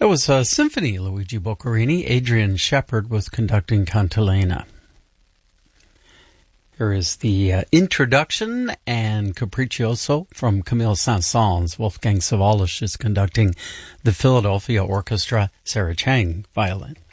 That was a symphony, Luigi Boccherini. Adrian Shepard was conducting Cantilena. Here is the introduction and Capriccioso from Camille Saint-Saëns. Wolfgang Sawallisch is conducting the Philadelphia Orchestra. Sarah Chang, violin.